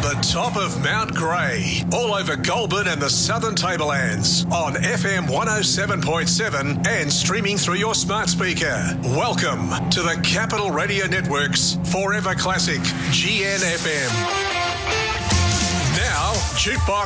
the top of Mount Grey, all over Goulburn and the Southern Tablelands, on FM 107.7 and streaming through your smart speaker. Welcome to the Capital Radio Network's Forever Classic, GNFM. Now, Jukebox